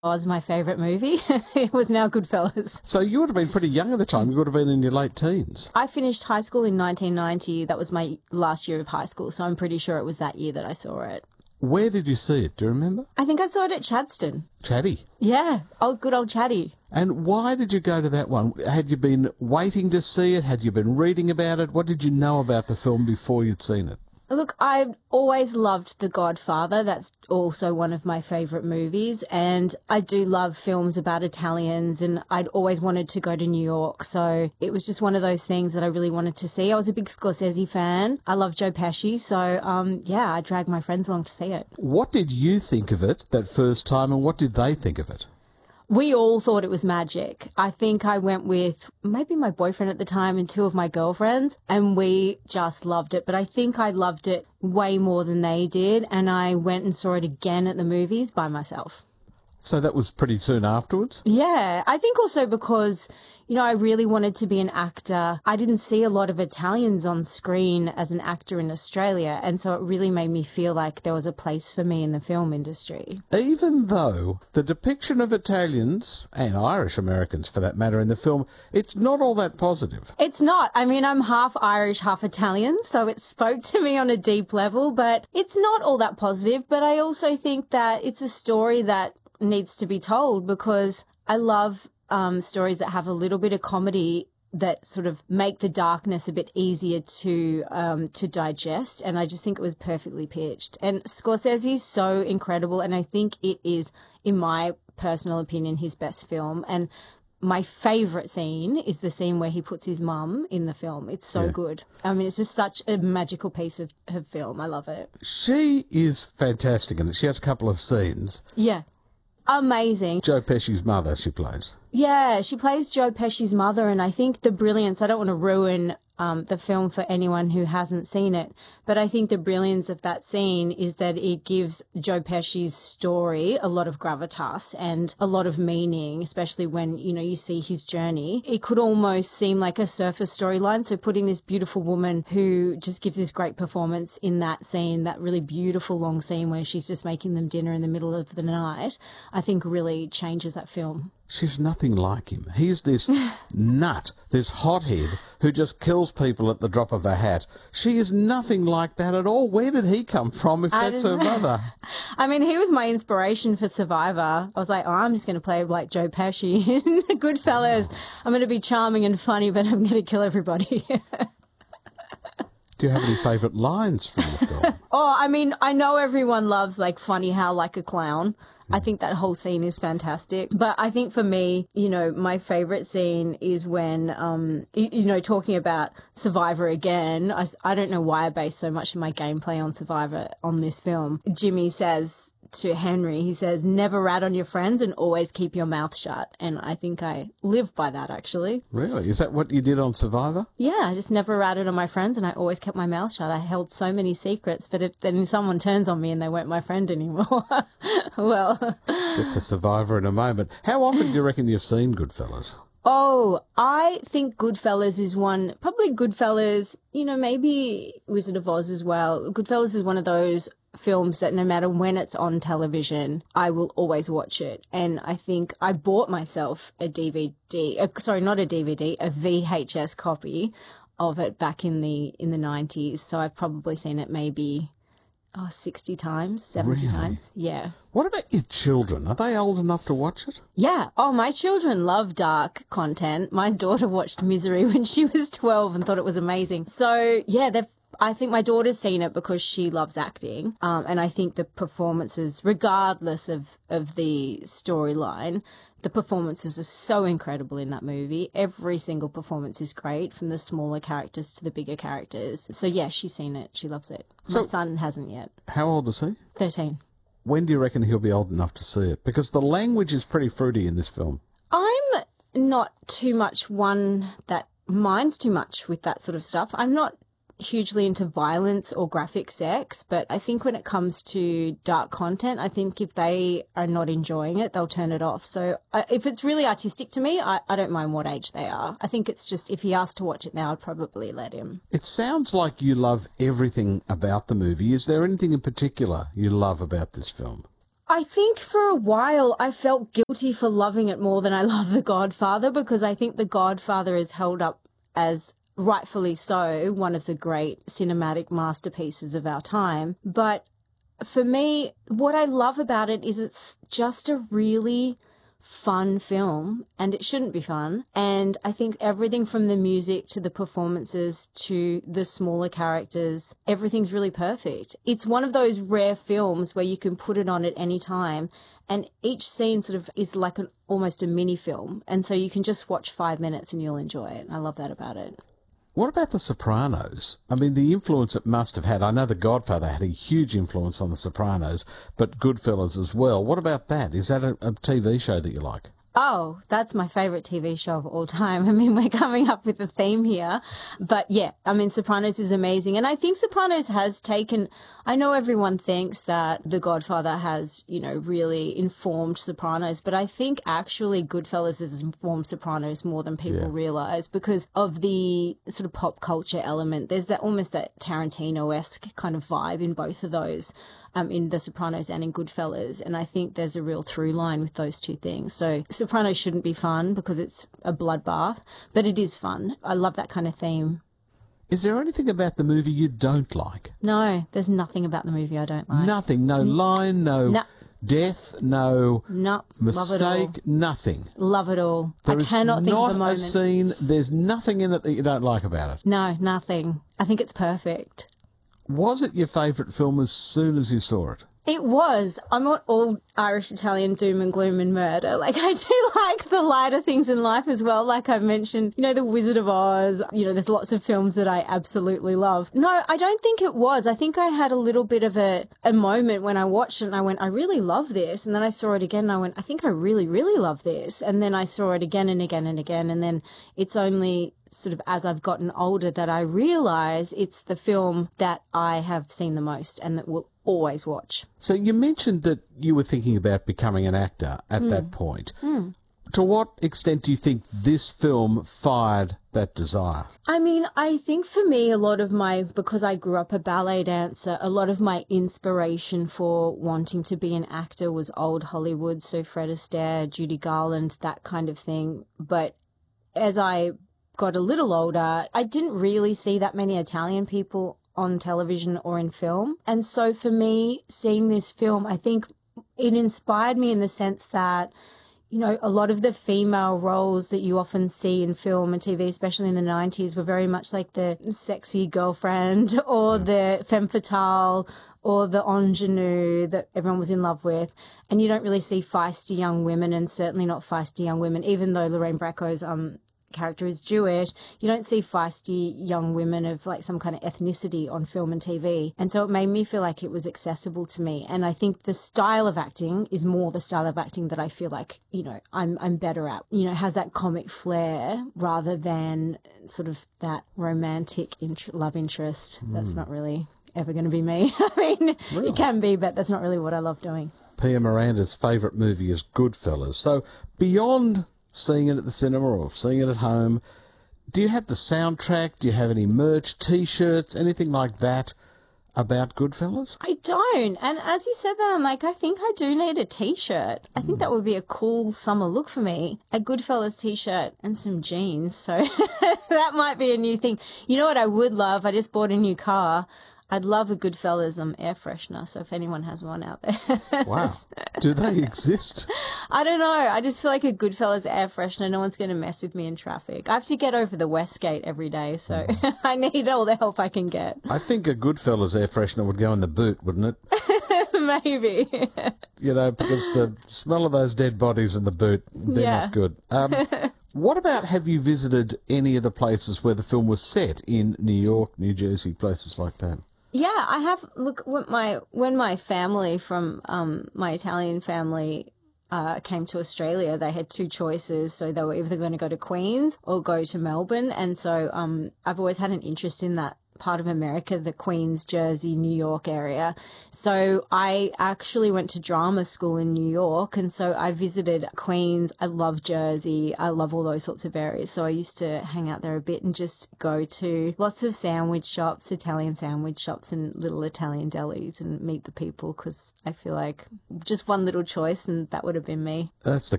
was my favourite movie. It was now Goodfellas. So you would have been pretty young at the time. You would have been in your late teens. I finished high school in 1990. That was my last year of high school, so I'm pretty sure it was that year that I saw it. Where did you see it? Do you remember? I think I saw it at Chadstone. Chatty. Yeah, good old Chatty. And why did you go to that one? Had you been waiting to see it? Had you been reading about it? What did you know about the film before you'd seen it? Look, I've always loved The Godfather. That's also one of my favourite movies. And I do love films about Italians, and I'd always wanted to go to New York. So it was just one of those things that I really wanted to see. I was a big Scorsese fan. I love Joe Pesci. So, I dragged my friends along to see it. What did you think of it that first time, and what did they think of it? We all thought it was magic. I think I went with maybe my boyfriend at the time and two of my girlfriends, and we just loved it. But I think I loved it way more than they did, and I went and saw it again at the movies by myself. So that was pretty soon afterwards? Yeah, I think also because, I really wanted to be an actor. I didn't see a lot of Italians on screen as an actor in Australia, and so it really made me feel like there was a place for me in the film industry. Even though the depiction of Italians, and Irish Americans for that matter, in the film, it's not all that positive. It's not. I mean, I'm half Irish, half Italian, so it spoke to me on a deep level, but it's not all that positive. But I also think that it's a story that needs to be told, because I love stories that have a little bit of comedy that sort of make the darkness a bit easier to digest, and I just think it was perfectly pitched. And Scorsese is so incredible, and I think it is, in my personal opinion, his best film. And my favourite scene is the scene where he puts his mum in the film. It's so good. I mean, it's just such a magical piece of film. I love it. She is fantastic in it. She has a couple of scenes. Yeah. Amazing. Joe Pesci's mother she plays. Yeah, she plays Joe Pesci's mother, and I think the brilliance, I don't want to ruin the film for anyone who hasn't seen it, but I think the brilliance of that scene is that it gives Joe Pesci's story a lot of gravitas and a lot of meaning, especially when, you see his journey. It could almost seem like a surface storyline, so putting this beautiful woman who just gives this great performance in that scene, that really beautiful long scene where she's just making them dinner in the middle of the night, I think really changes that film. She's nothing like him. He's this nut, this hothead who just kills people at the drop of a hat. She is nothing like that at all. Where did he come from if that's her mother? I mean, he was my inspiration for Survivor. I was like, I'm just going to play like Joe Pesci in Goodfellas. I'm going to be charming and funny, but I'm going to kill everybody. Do you have any favourite lines from the film? I mean, I know everyone loves funny how like a clown. I think that whole scene is fantastic. But I think for me, my favourite scene is when, talking about Survivor again, I don't know why I base so much of my gameplay on Survivor on this film. Jimmy says to Henry, he says, never rat on your friends and always keep your mouth shut. And I think I live by that, actually. Really? Is that what you did on Survivor? Yeah, I just never ratted on my friends and I always kept my mouth shut. I held so many secrets, but if then someone turns on me and they weren't my friend anymore, well... Get to Survivor in a moment. How often do you reckon you've seen Goodfellas? Oh, I think Goodfellas is one, probably Goodfellas, maybe Wizard of Oz as well. Goodfellas is one of those films that no matter when it's on television, I will always watch it. And I think I bought myself a not a DVD, a VHS copy of it back in the 90s. So I've probably seen it maybe 60 times, 70 times. Yeah. What about your children? Are they old enough to watch it? Yeah. Oh, my children love dark content. My daughter watched Misery when she was 12 and thought it was amazing. So, yeah, I think my daughter's seen it because she loves acting. And I think the performances, regardless of the storyline, the performances are so incredible in that movie. Every single performance is great, from the smaller characters to the bigger characters. So, yeah, she's seen it. She loves it. My son hasn't yet. How old is he? 13. When do you reckon he'll be old enough to see it? Because the language is pretty fruity in this film. I'm not too much one that minds too much with that sort of stuff. I'm not hugely into violence or graphic sex, but I think when it comes to dark content, I think if they are not enjoying it, they'll turn it off. So if it's really artistic to me, I don't mind what age they are. I think it's just if he asked to watch it now, I'd probably let him. It sounds like you love everything about the movie. Is there anything in particular you love about this film? I think for a while I felt guilty for loving it more than I love The Godfather, because I think The Godfather is held up as, rightfully so, one of the great cinematic masterpieces of our time. But for me, what I love about it is it's just a really fun film, and it shouldn't be fun. And I think everything from the music to the performances to the smaller characters, everything's really perfect. It's one of those rare films where you can put it on at any time, and each scene sort of is like almost a mini film, and so you can just watch 5 minutes and you'll enjoy it. I love that about it. What about The Sopranos? I mean, the influence it must have had. I know The Godfather had a huge influence on The Sopranos, but Goodfellas as well. What about that? Is that a TV show that you like? Oh, that's my favourite TV show of all time. I mean, we're coming up with a theme here. But yeah, I mean, Sopranos is amazing. And I think Sopranos has taken, I know everyone thinks that The Godfather has, really informed Sopranos, but I think actually Goodfellas has informed Sopranos more than people realise, because of the sort of pop culture element. There's almost that Tarantino-esque kind of vibe in both of those. In The Sopranos and in Goodfellas, and I think there's a real through line with those two things. So Sopranos shouldn't be fun because it's a bloodbath, but it is fun. I love that kind of theme. Is there anything about the movie you don't like? No, there's nothing about the movie I don't like. Nothing? No line, no death, no mistake, nothing? Love it all. I cannot think of a moment. Not a scene, there's nothing in it that you don't like about it? No, nothing. I think it's perfect. Was it your favourite film as soon as you saw it? It was. I'm not all Irish, Italian, doom and gloom and murder. Like, I do like the lighter things in life as well. Like I mentioned, The Wizard of Oz. There's lots of films that I absolutely love. No, I don't think it was. I think I had a little bit of a moment when I watched it and I went, I really love this. And then I saw it again and I went, I think I really, really love this. And then I saw it again and again and again. And then it's only sort of as I've gotten older that I realise it's the film that I have seen the most and that will always watch. So you mentioned that you were thinking about becoming an actor at that point. To what extent do you think this film fired that desire? I mean, I think for me, because I grew up a ballet dancer, a lot of my inspiration for wanting to be an actor was old Hollywood, so Fred Astaire, Judy Garland, that kind of thing. But as I got a little older, I didn't really see that many Italian people on television or in film. And so for me, seeing this film, I think it inspired me in the sense that, a lot of the female roles that you often see in film and TV, especially in the 90s, were very much like the sexy girlfriend or the femme fatale or the ingenue that everyone was in love with. And you don't really see feisty young women, and certainly not feisty young women, even though Lorraine Bracco's character is Jewish. You don't see feisty young women of like some kind of ethnicity on film and TV. And so it made me feel like it was accessible to me. And I think the style of acting is more the style of acting that I feel like, I'm better at, has that comic flair rather than sort of that romantic love interest. That's not really ever going to be me. I mean, really? It can be, but that's not really what I love doing. Pia Miranda's favourite movie is Goodfellas. So beyond seeing it at the cinema or seeing it at home, do you have the soundtrack? Do you have any merch, T-shirts, anything like that about Goodfellas? I don't. And as you said that, I'm like, I think I do need a T-shirt. I think that would be a cool summer look for me. A Goodfellas T-shirt and some jeans. So that might be a new thing. You know what I would love? I just bought a new car. I'd love a Goodfellas air freshener, so if anyone has one out there. Wow. Do they exist? I don't know. I just feel like a Goodfellas air freshener, no one's going to mess with me in traffic. I have to get over the Westgate every day, so I need all the help I can get. I think a Goodfellas air freshener would go in the boot, wouldn't it? Maybe. Because the smell of those dead bodies in the boot, they're not good. What about, have you visited any of the places where the film was set in New York, New Jersey, places like that? Yeah, I have. Look, when my family from my Italian family came to Australia, they had two choices. So they were either going to go to Queens or go to Melbourne. And so I've always had an interest in that part of America, the Queens, Jersey, New York area. So I actually went to drama school in New York, and so I visited Queens. I love Jersey. I love all those sorts of areas. So I used to hang out there a bit and just go to lots of sandwich shops, Italian sandwich shops and little Italian delis and meet the people, because I feel like just one little choice and that would have been me. That's the